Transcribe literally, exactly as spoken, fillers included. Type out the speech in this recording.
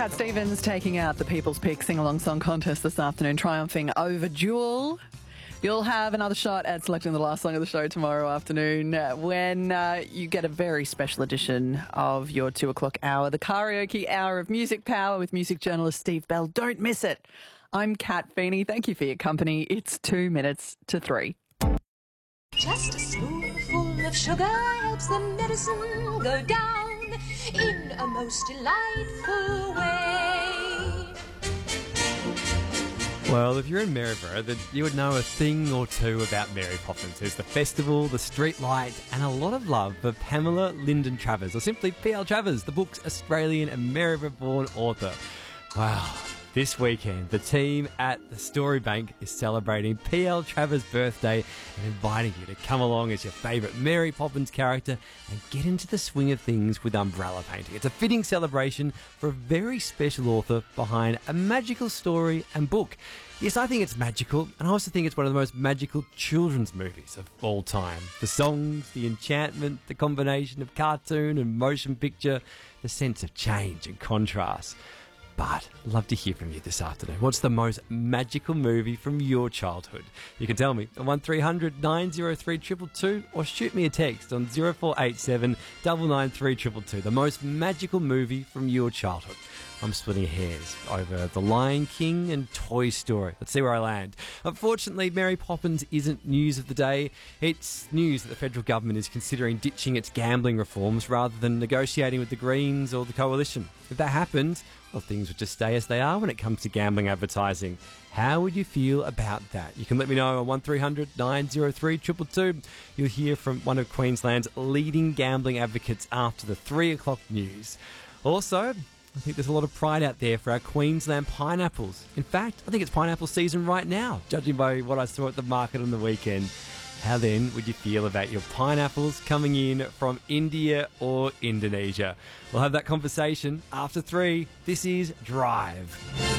Cat Stevens taking out the People's Pick sing-along song contest this afternoon, triumphing over Jewel. You'll have another shot at selecting the last song of the show tomorrow afternoon uh, when uh, you get a very special edition of your two o'clock hour, the karaoke hour of Music Power with music journalist Steve Bell. Don't miss it. I'm Kat Feeney. Thank you for your company. It's two minutes to three. Just a spoonful of sugar helps the medicine go down in a most delightful way. Well, if you're in Maryborough, then you would know a thing or two about Mary Poppins. There's the festival, the street light, and a lot of love for Pamela Lyndon Travers, or simply P L Travers, the book's Australian and Maryborough-born author. Wow. This weekend, the team at the Storybank is celebrating P L Travers' birthday and inviting you to come along as your favourite Mary Poppins character and get into the swing of things with umbrella painting. It's a fitting celebration for a very special author behind a magical story and book. Yes, I think it's magical, and I also think it's one of the most magical children's movies of all time. The songs, the enchantment, the combination of cartoon and motion picture, the sense of change and contrast. But I'd love to hear from you this afternoon. What's the most magical movie from your childhood? You can tell me on one three hundred nine oh three two two two or shoot me a text on zero four eight seven nine nine three two two two. The most magical movie from your childhood. I'm splitting hairs over The Lion King and Toy Story. Let's see where I land. Unfortunately, Mary Poppins isn't news of the day. It's news that the federal government is considering ditching its gambling reforms rather than negotiating with the Greens or the Coalition. If that happened, well, things would just stay as they are when it comes to gambling advertising. How would you feel about that? You can let me know on one three hundred nine oh three two two two. You'll hear from one of Queensland's leading gambling advocates after the three o'clock news. Also, I think there's a lot of pride out there for our Queensland pineapples. In fact, I think it's pineapple season right now, judging by what I saw at the market on the weekend. How then would you feel about your pineapples coming in from India or Indonesia? We'll have that conversation after three. This is Drive.